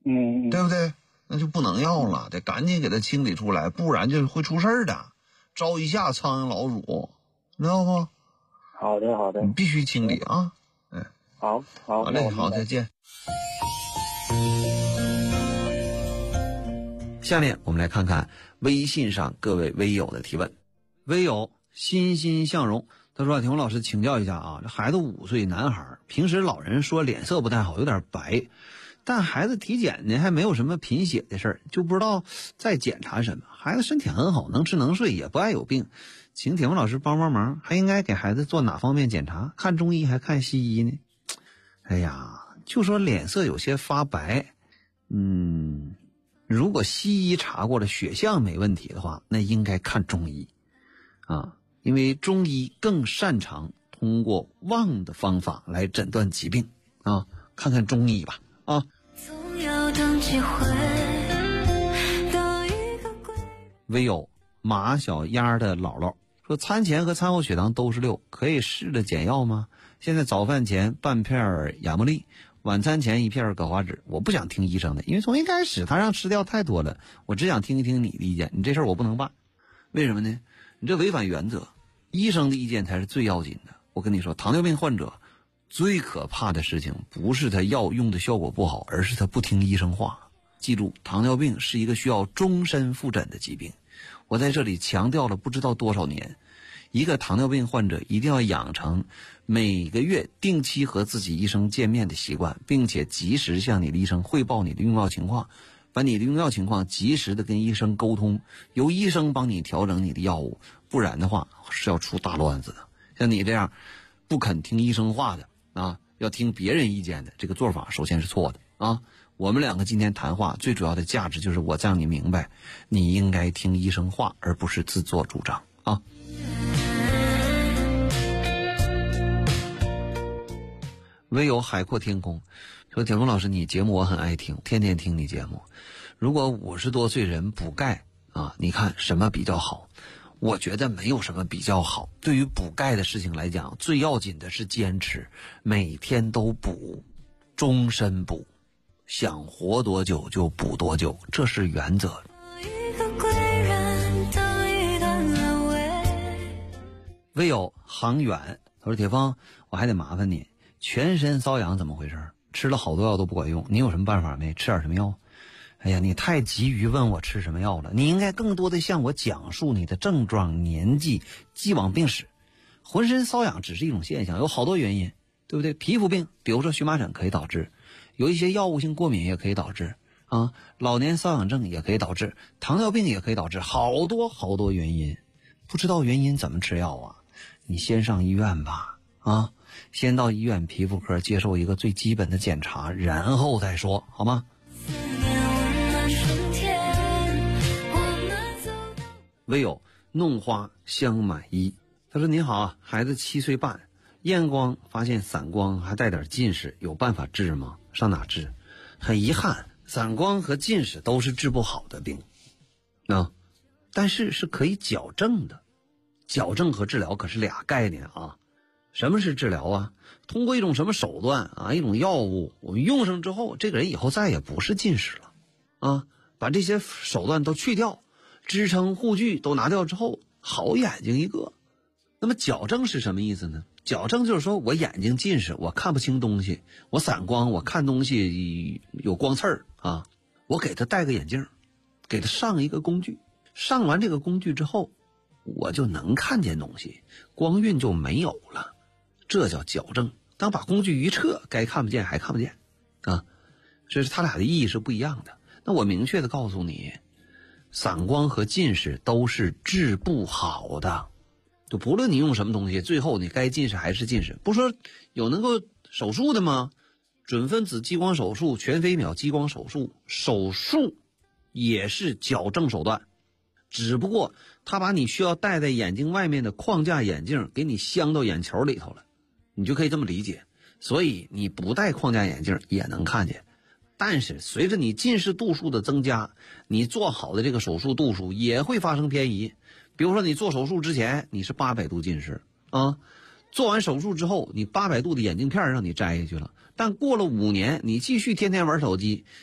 对不对？那就不能要了，得赶紧给它清理出来，不然就会出事儿的，招一下苍蝇老鼠，知道不？ 好的好的， 你必须清理啊。 好嘞，好，再见。下面我们来看看微信上各位微友的提问。微友欣欣向荣，他说：“田红老师请教一下啊，这孩子5岁男孩，平时老人说脸色不太好，有点白，但孩子体检呢还没有什么贫血的事儿，就不知道再检查什么。孩子身体很好，能吃能睡，也不爱有病，请田红老师帮帮忙，还应该给孩子做哪方面检查？看中医还看西医呢？”哎呀，就说脸色有些发白，如果西医查过了血象没问题的话，那应该看中医啊，因为中医更擅长通过望的方法来诊断疾病啊，看看中医吧啊。总要等机会唯有马小丫的姥姥说，餐前和餐后血糖都是6，可以试着减药吗？现在早饭前半片亚茉莉，晚餐前1片葛花脂。我不想听医生的，因为从一开始他让吃掉太多了，我只想听一听你的意见。你这事儿我不能办，为什么呢？你这违反原则，医生的意见才是最要紧的。我跟你说，糖尿病患者最可怕的事情不是他药用的效果不好，而是他不听医生话。记住，糖尿病是一个需要终身复诊的疾病，我在这里强调了不知道多少年。一个糖尿病患者一定要养成每个月定期和自己医生见面的习惯，并且及时向你的医生汇报你的用药情况，把你的用药情况及时的跟医生沟通，由医生帮你调整你的药物，不然的话是要出大乱子的。像你这样不肯听医生话的啊，要听别人意见的，这个做法首先是错的啊。我们两个今天谈话最主要的价值就是我让你明白，你应该听医生话，而不是自作主张啊。唯有海阔天空说，铁峰老师，你节目我很爱听，天天听你节目。如果50多岁人补钙啊，你看什么比较好？我觉得没有什么比较好。对于补钙的事情来讲，最要紧的是坚持，每天都补，终身补，想活多久就补多久，这是原则。唯有航远他说，铁峰，我还得麻烦你，全身瘙痒怎么回事？吃了好多药都不管用，你有什么办法没？吃点什么药？哎呀，你太急于问我吃什么药了，你应该更多的向我讲述你的症状、年纪、既往病史。浑身瘙痒只是一种现象，有好多原因，对不对？皮肤病，比如说荨麻疹可以导致，有一些药物性过敏也可以导致啊，老年瘙痒症也可以导致，糖尿病也可以导致，好多好多原因。不知道原因怎么吃药啊？你先上医院吧啊，先到医院皮肤科接受一个最基本的检查，然后再说，好吗？唯有弄花香满衣他说，您好啊，孩子7岁半，验光发现散光还带点近视，有办法治吗？上哪治？很遗憾，散光和近视都是治不好的病但是是可以矫正的。矫正和治疗可是俩概念啊。什么是治疗啊？通过一种什么手段啊，一种药物，我们用上之后，这个人以后再也不是近视了啊，把这些手段都去掉，支撑护具都拿掉之后，好眼睛一个。那么矫正是什么意思呢？矫正就是说我眼睛近视，我看不清东西，我散光，我看东西有光刺儿啊，我给他戴个眼镜，给他上一个工具，上完这个工具之后，我就能看见东西，光晕就没有了，这叫矫正。当把工具一撤，该看不见还看不见啊，所以他俩的意义是不一样的。那我明确的告诉你，散光和近视都是治不好的，就不论你用什么东西，最后你该近视还是近视。不说有能够手术的吗？准分子激光手术、全飞秒激光手术，手术也是矫正手段，只不过他把你需要戴在眼睛外面的框架眼镜给你镶到眼球里头了，你就可以这么理解。所以你不戴框架眼镜也能看见，但是随着你近视度数的增加，你做好的这个手术度数也会发生偏移。比如说你做手术之前你是800度近视啊，做完手术之后你800度的眼镜片让你摘下去了，但过了5年你继续天天玩手机，